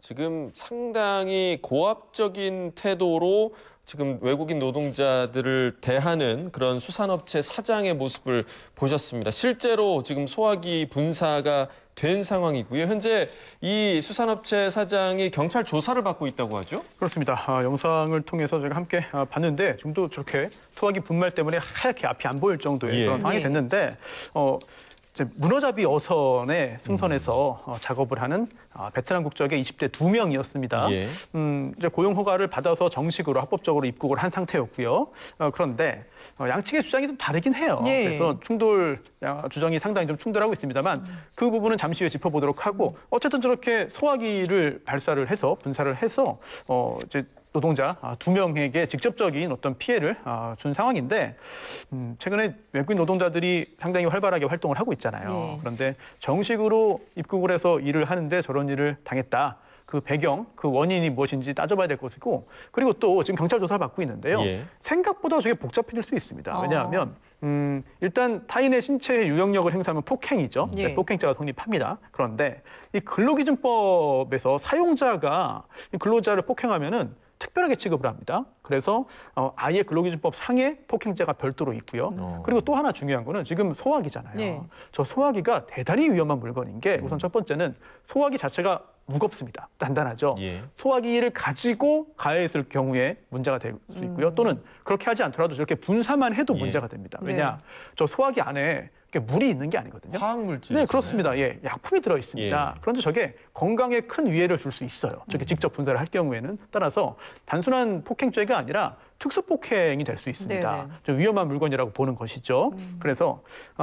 지금 상당히 고압적인 태도로 지금 외국인 노동자들을 대하는 그런 수산업체 사장의 모습을 보셨습니다. 실제로 지금 소화기 분사가 된 상황이고요. 현재 이 수산업체 사장이 경찰 조사를 받고 있다고 하죠? 그렇습니다. 영상을 통해서 저희가 함께 봤는데 지금도 저렇게 소화기 분말 때문에 하얗게 앞이 안 보일 정도의 그런 상황이 됐는데 이제 문어잡이 어선에 승선해서 작업을 하는 베트남 국적의 20대 2명이었습니다. 이제 고용 허가를 받아서 정식으로 합법적으로 입국을 한 상태였고요. 그런데 양측의 주장이 좀 다르긴 해요. 그래서 주장이 상당히 좀 충돌하고 있습니다만 그 부분은 잠시 후에 짚어보도록 하고 어쨌든 저렇게 소화기를 발사를 해서 분사를 해서 이제 노동자 2명에게 직접적인 어떤 피해를 준 상황인데 최근에 외국인 노동자들이 상당히 활발하게 활동을 하고 있잖아요. 그런데 정식으로 입국을 해서 일을 하는데 저런 일을 당했다. 그 배경, 그 원인이 무엇인지 따져봐야 될 것이고 그리고 또 지금 경찰 조사를 받고 있는데요. 생각보다 저게 복잡해질 수 있습니다. 왜냐하면 일단 타인의 신체에 유형력을 행사하면 폭행이죠. 네, 폭행죄가 성립합니다. 그런데 이 근로기준법에서 사용자가 이 근로자를 폭행하면은 특별하게 취급을 합니다. 그래서 아예 근로기준법 상에 폭행죄가 별도로 있고요. 그리고 또 하나 중요한 거는 지금 소화기잖아요. 저 소화기가 대단히 위험한 물건인 게 우선 첫 번째는 소화기 자체가 무겁습니다. 단단하죠. 소화기를 가지고 가해했을 경우에 문제가 될 수 있고요. 또는 그렇게 하지 않더라도 저렇게 분사만 해도 문제가 됩니다. 왜냐? 저 소화기 안에 물이 있는 게 아니거든요. 화학물질. 네, 그렇습니다. 약품이 들어 있습니다. 그런데 저게 건강에 큰 위해를 줄 수 있어요. 저게 직접 분사를 할 경우에는. 따라서 단순한 폭행죄가 아니라 특수폭행이 될 수 있습니다. 좀 위험한 물건이라고 보는 것이죠. 그래서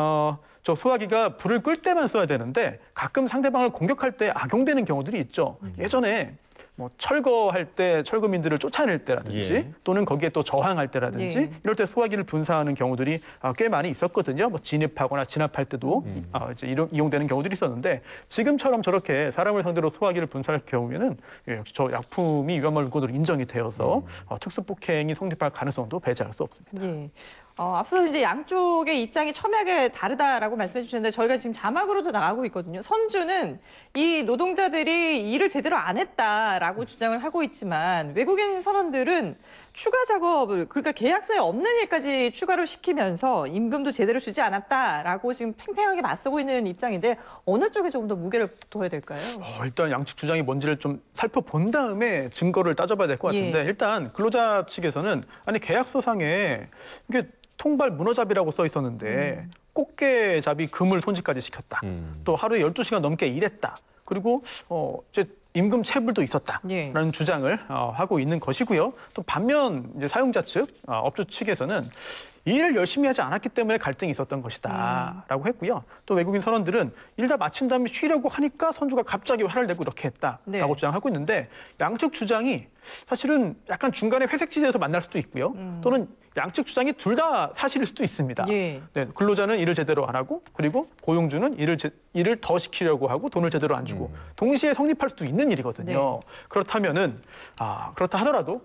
저 소화기가 불을 끌 때만 써야 되는데 가끔 상대방을 공격할 때 악용되는 경우들이 있죠. 예전에 뭐 철거할 때 철거민들을 쫓아낼 때라든지 또는 거기에 또 저항할 때라든지 이럴 때 소화기를 분사하는 경우들이 꽤 많이 있었거든요. 뭐 진입하거나 진압할 때도 이제 이용되는 경우들이 있었는데 지금처럼 저렇게 사람을 상대로 소화기를 분사할 경우에는 저 약품이 위험한 물건으로 인정이 되어서 특수폭행이 성립할 가능성도 배제할 수 없습니다. 앞서 이제 양쪽의 입장이 첨예하게 다르다라고 말씀해 주셨는데 저희가 지금 자막으로도 나가고 있거든요. 선주는 이 노동자들이 일을 제대로 안 했다라고 주장을 하고 있지만 외국인 선원들은 추가 작업을 그러니까 계약서에 없는 일까지 추가로 시키면서 임금도 제대로 주지 않았다라고 지금 팽팽하게 맞서고 있는 입장인데 어느 쪽에 조금 더 무게를 둬야 될까요? 일단 양측 주장이 뭔지를 좀 살펴본 다음에 증거를 따져봐야 될 것 같은데 일단 근로자 측에서는 아니 계약서상에 이게 통발 문어잡이라고 써 있었는데 꽃게잡이 그물 손질까지 시켰다. 또 하루에 12시간 넘게 일했다. 그리고 이제 임금 체불도 있었다라는 주장을 하고 있는 것이고요. 또 반면 이제 사용자 측, 업주 측에서는 일을 열심히 하지 않았기 때문에 갈등이 있었던 것이다라고 했고요. 또 외국인 선원들은 일 다 마친 다음에 쉬려고 하니까 선주가 갑자기 화를 내고 이렇게 했다라고 주장하고 있는데 양측 주장이 사실은 약간 중간에 회색 지대에서 만날 수도 있고요. 또는 양측 주장이 둘 다 사실일 수도 있습니다. 네, 근로자는 일을 제대로 안 하고 그리고 고용주는 일을 더 시키려고 하고 돈을 제대로 안 주고 동시에 성립할 수도 있는 일이거든요. 그렇다면은 그렇다 하더라도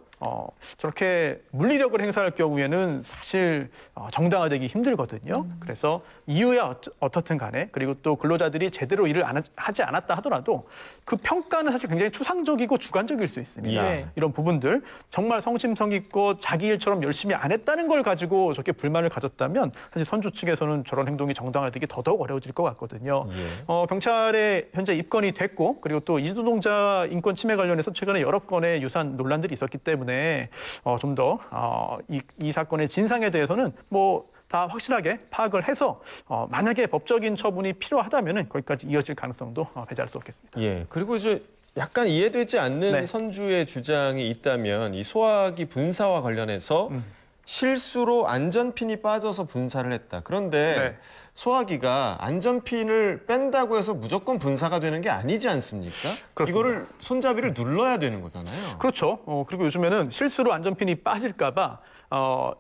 저렇게 물리력을 행사할 경우에는 사실 정당화되기 힘들거든요. 그래서 이유야 어떻든 간에 그리고 또 근로자들이 제대로 일을 하지 않았다 하더라도 그 평가는 사실 굉장히 추상적이고 주관적일 수 있습니다. 이런 부분들 정말 성심성 있고 자기 일처럼 열심히 안 했다는 걸 가지고 저렇게 불만을 가졌다면 사실 선주 측에서는 저런 행동이 정당화되기 더더욱 어려워질 것 같거든요. 경찰에 현재 입건이 됐고 그리고 또 이주노동자 인권 침해 관련해서 최근에 여러 건의 유사한 논란들이 있었기 때문에 좀 더 이 사건의 진상에 대해서는 다 확실하게 파악을 해서 만약에 법적인 처분이 필요하다면 거기까지 이어질 가능성도 배제할 수 없겠습니다. 그리고 이제 약간 이해되지 않는 선주의 주장이 있다면 이 소화기 분사와 관련해서 실수로 안전핀이 빠져서 분사를 했다. 그런데 소화기가 안전핀을 뺀다고 해서 무조건 분사가 되는 게 아니지 않습니까? 이거를 손잡이를 눌러야 되는 거잖아요. 그렇죠. 그리고 요즘에는 실수로 안전핀이 빠질까 봐